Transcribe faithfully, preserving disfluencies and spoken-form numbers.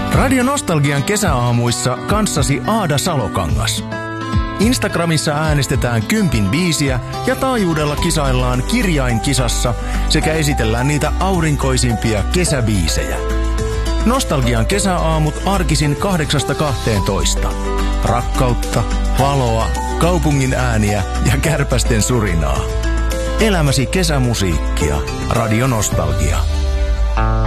Radio Nostalgian kesäaamuissa kanssasi Aada Salokangas. Instagramissa äänestetään kympin biisiä ja taajuudella kisaillaan kirjainkisassa sekä esitellään niitä aurinkoisimpia kesäbiisejä. Nostalgian kesäaamut arkisin kahdeksasta kahteentoista. Rakkautta, valoa, kaupungin ääniä ja kärpästen surinaa. Elämäsi kesämusiikkia. Radio Nostalgia.